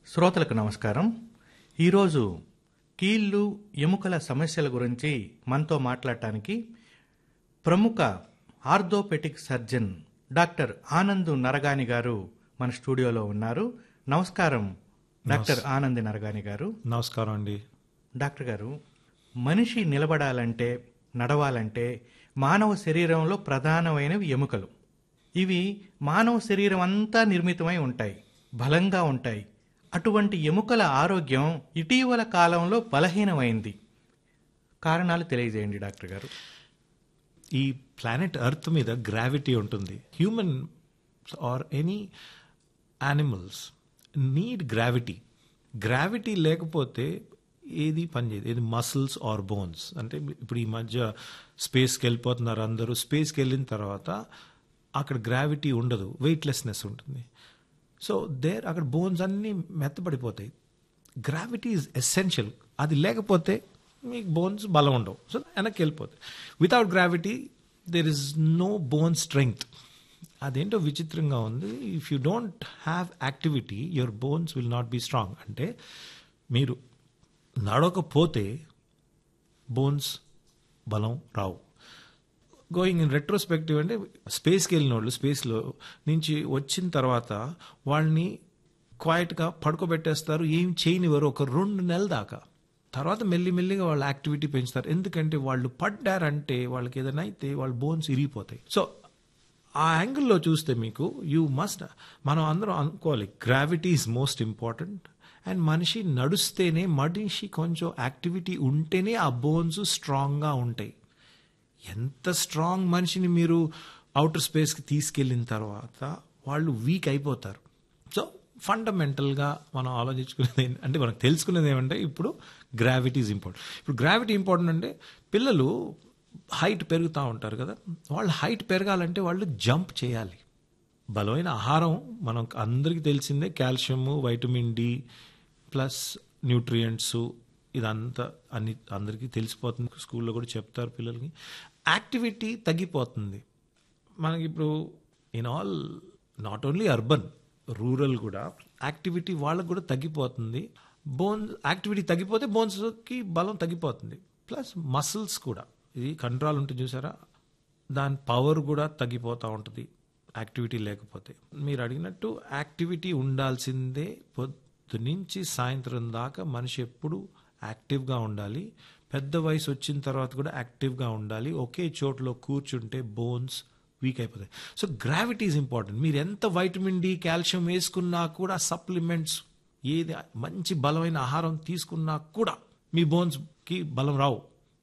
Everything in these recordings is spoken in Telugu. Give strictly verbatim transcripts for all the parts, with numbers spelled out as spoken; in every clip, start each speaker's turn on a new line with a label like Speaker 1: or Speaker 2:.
Speaker 1: శ్రోతలకు నమస్కారం. ఈరోజు కీళ్ళు ఎముకల సమస్యల గురించి మనతో మాట్లాడటానికి ప్రముఖ orthopaedic surgeon doctor Anand Naragani గారు మన స్టూడియోలో ఉన్నారు. నమస్కారం డాక్టర్ ఆనంద్ నరగాని గారు.
Speaker 2: నమస్కారం అండి.
Speaker 1: డాక్టర్ గారు, మనిషి నిలబడాలంటే, నడవాలంటే మానవ శరీరంలో ప్రధానమైనవి ఎముకలు. ఇవి మానవ శరీరం అంతా నిర్మితమై ఉంటాయి, బలంగా ఉంటాయి. అటువంటి ఎముకల ఆరోగ్యం ఇటీవల కాలంలో బలహీనమైంది. కారణాలు తెలియజేయండి డాక్టర్ గారు.
Speaker 2: ఈ ప్లానెట్ ఎర్త్ మీద గ్రావిటీ ఉంటుంది. Human or any animals need gravity. Gravity లేకపోతే ఏది పనిచేయదు. ఏది మసిల్స్ ఆర్ బోన్స్. అంటే ఇప్పుడు ఈ మధ్య స్పేస్కి వెళ్ళిపోతున్నారు అందరూ. స్పేస్కి వెళ్ళిన తర్వాత అక్కడ గ్రావిటీ ఉండదు, వెయిట్లెస్నెస్ ఉంటుంది. సో దేర్ అక్కడ బోన్స్ అన్నీ మెత్తబడిపోతాయి. Gravity is essential. అది లేకపోతే మీకు బోన్స్ బలం ఉండవు. సో వెనక్కి వెళ్ళిపోతాయి. Without gravity there is no bone strength. అదేంటో విచిత్రంగా ఉంది. If you don't have activity your bones will not be strong. అంటే మీరు నడవకపోతే బోన్స్ బలం రావు. గోయింగ్ ఇన్ రెట్రోస్పెక్టివ్ అంటే స్పేస్కి వెళ్ళిన వాళ్ళు స్పేస్లో నుంచి వచ్చిన తర్వాత వాళ్ళని క్వైట్గా పడుకోబెట్టేస్తారు, ఏం చేయనివ్వరు ఒక రెండు నెలల దాకా. తర్వాత మెల్లిమెల్లిగా వాళ్ళ యాక్టివిటీ పెంచుతారు. ఎందుకంటే వాళ్ళు పడ్డారంటే వాళ్ళకి ఏదైనా అయితే వాళ్ళ బోన్స్ ఇరిగిపోతాయి. సో ఆ యాంగిల్లో చూస్తే మీకు యూ మస్ట్ మనం అందరం అనుకోవాలి gravity is most important. And మనిషి నడుస్తేనే, మనిషి కొంచెం యాక్టివిటీ ఉంటేనే ఆ బోన్స్ స్ట్రాంగ్గా ఉంటాయి. ఎంత స్ట్రాంగ్ మనిషిని మీరు అవుటర్ స్పేస్కి తీసుకెళ్ళిన తర్వాత వాళ్ళు వీక్ అయిపోతారు. సో ఫండమెంటల్గా మనం ఆలోచించుకునేది అంటే మనకు తెలుసుకునేది ఏమంటే ఇప్పుడు గ్రావిటీ ఈజ్ ఇంపార్టెంట్. ఇప్పుడు గ్రావిటీ ఇంపార్టెంట్ అంటే పిల్లలు హైట్ పెరుగుతూ ఉంటారు కదా, వాళ్ళు హైట్ పెరగాలంటే వాళ్ళు జంప్ చేయాలి. బలమైన ఆహారం మనం అందరికీ తెలిసిందే, calcium, vitamin D plus nutrients, ఇదంతా అన్ని అందరికీ తెలిసిపోతుంది. స్కూల్లో కూడా చెప్తారు పిల్లలకి. యాక్టివిటీ తగ్గిపోతుంది మనకి ఇప్పుడు. In all not only urban, rural కూడా యాక్టివిటీ వాళ్ళకు కూడా తగ్గిపోతుంది. బోన్స్ యాక్టివిటీ తగ్గిపోతే బోన్స్కి బలం తగ్గిపోతుంది. ప్లస్ మసిల్స్ కూడా, ఇది కంట్రోల్ ఉంటుంది చూసారా, దాని పవర్ కూడా తగ్గిపోతూ ఉంటుంది యాక్టివిటీ లేకపోతే. మీరు అడిగినట్టు యాక్టివిటీ ఉండాల్సిందే. పొద్దు నుంచి సాయంత్రం దాకా మనిషి ఎప్పుడు యాక్టివ్గా ఉండాలి. పెద్ద వయసు వచ్చిన తర్వాత కూడా యాక్టివ్గా ఉండాలి. ఒకే చోట్లో కూర్చుంటే బోన్స్ వీక్ అయిపోతాయి. So gravity is important. మీరు ఎంత వైటమిన్ డి, కాల్షియం వేసుకున్నా కూడా, సప్లిమెంట్స్ ఏది మంచి బలమైన ఆహారం తీసుకున్నా కూడా మీ బోన్స్కి బలం రావు.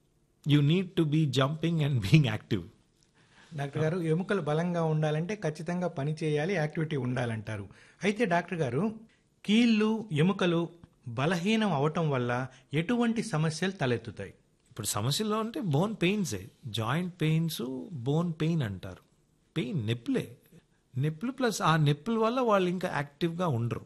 Speaker 2: You need to be jumping and being active.
Speaker 1: Doctor గారు, ఎముకలు బలంగా ఉండాలంటే ఖచ్చితంగా పని చేయాలి, యాక్టివిటీ ఉండాలంటారు. అయితే డాక్టర్ గారు, కీళ్ళు ఎముకలు బలహీనం అవటం వల్ల ఎటువంటి సమస్యలు తలెత్తుతాయి?
Speaker 2: ఇప్పుడు సమస్యలు అంటే bone పెయిన్సే. Joint pains bone pain అంటారు. పెయిన్ నొప్పులే, నొప్పులు ప్లస్ ఆ నొప్పుల వల్ల వాళ్ళు ఇంకా యాక్టివ్గా ఉండరు.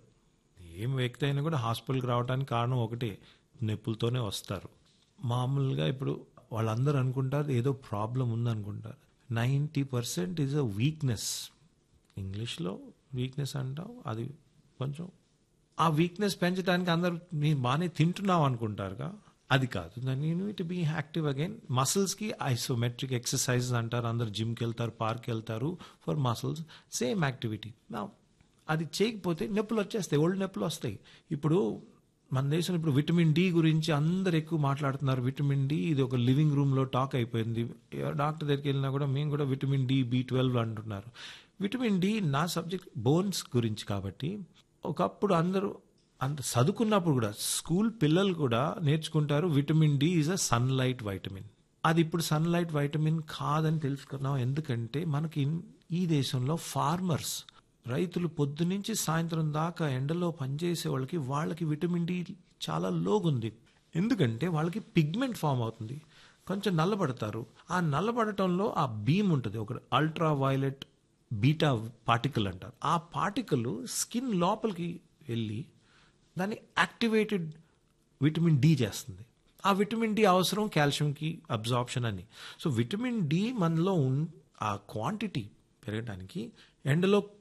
Speaker 2: ఏం వ్యక్తి అయినా కూడా హాస్పిటల్కి రావడానికి కారణం ఒకటే, నొప్పులతోనే వస్తారు. మామూలుగా ఇప్పుడు వాళ్ళందరూ అనుకుంటారు ఏదో problem ఉందనుకుంటారు. Ninety percent is a weakness. ఇంగ్లీష్లో వీక్నెస్ అంటాం. అది కొంచెం ఆ వీక్నెస్ పెంచడానికి అందరూ నేను బాగానే తింటున్నావు అనుకుంటారుగా, అది కాదు. దాన్ని you need to be active again. మసిల్స్కి isometric exercises అంటారు. అందరు జిమ్కి వెళ్తారు, పార్క్కి వెళ్తారు ఫర్ మసిల్స్. Same activity. నా అది చేయకపోతే నొప్పులు వచ్చేస్తాయి, ఒళ్ళు నొప్పులు వస్తాయి. ఇప్పుడు మన దేశంలో ఇప్పుడు విటమిన్ డి గురించి అందరు ఎక్కువ మాట్లాడుతున్నారు. విటమిన్ డి ఇది ఒక లివింగ్ రూమ్లో టాక్ అయిపోయింది. డాక్టర్ దగ్గరికి వెళ్ళినా కూడా మేము కూడా విటమిన్ డి, బి ట్వెల్వ్ అంటున్నారు. విటమిన్ డి నా సబ్జెక్ట్ బోన్స్ గురించి కాబట్టి ఒకప్పుడు అందరూ అంత చదువుకున్నప్పుడు కూడా స్కూల్ పిల్లలు కూడా నేర్చుకుంటారు vitamin D is a sunlight vitamin. అది ఇప్పుడు సన్లైట్ వైటమిన్ కాదని తెలుసుకున్నాం. ఎందుకంటే మనకి ఈ దేశంలో ఫార్మర్స్, రైతులు పొద్దు నుంచి సాయంత్రం దాకా ఎండలో పనిచేసే వాళ్ళకి వాళ్ళకి విటమిన్ డి చాలా లోగుంది. ఎందుకంటే వాళ్ళకి పిగ్మెంట్ ఫామ్ అవుతుంది, కొంచెం నల్లబడతారు. ఆ నల్లబడటంలో ఆ బీమ్ ఉంటుంది, ఒక అల్ట్రా వైలెట్ బీటా పార్టికల్ అంటారు. ఆ పార్టికల్ స్కిన్ లోపలికి వెళ్ళి దాన్ని యాక్టివేటెడ్ విటమిన్ డి చేస్తుంది. ఆ విటమిన్ డి అవసరం కాల్షియంకి అబ్జార్ప్షన్ అని. సో విటమిన్ డి మనలో ఆ క్వాంటిటీ పెరగడానికి ఎండలో